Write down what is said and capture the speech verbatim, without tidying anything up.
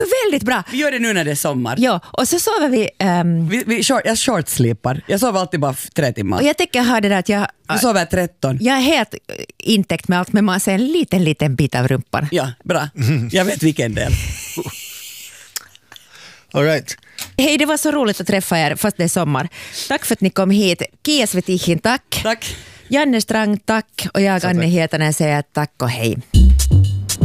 Väldigt bra. Vi gör det nu när det är sommar. Ja, och så sover vi... Um, vi, vi short, jag shortslipar. Jag sover alltid bara tre timmar. Och jag tänker ha det där att jag... Du sover tretton. Jag är helt intäckt med allt, men man ser en liten, liten bit av rumpan. Ja, bra. Jag vet vilken del. All right. Hej, det var så roligt att träffa er fast det är sommar. Tack för att ni kom hit. Kia Svetihin, tack. Tack. Janne Strang, tack. Och jag, Anne Hietanen, säger tack och hej.